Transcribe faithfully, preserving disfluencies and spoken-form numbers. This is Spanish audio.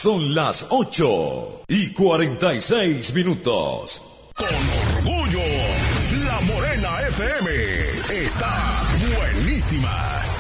Son las ocho y cuarenta y seis minutos. Con orgullo, La Morena F M está buenísima.